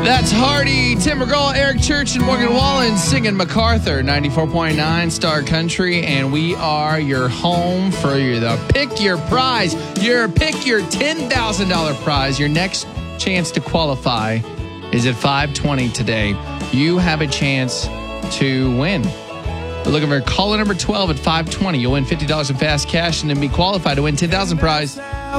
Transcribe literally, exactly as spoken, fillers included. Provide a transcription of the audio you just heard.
That's Hardy, Tim McGraw, Eric Church, and Morgan Wallen singing MacArthur, ninety-four point nine Star Country, and we are your home for your the Pick Your Prize. Your Pick Your ten thousand dollars prize. Your next chance to qualify is at five twenty today. You have a chance to win. We're looking for caller number twelve at five twenty. You'll win fifty dollars in fast cash and then be qualified to win ten thousand dollars prize.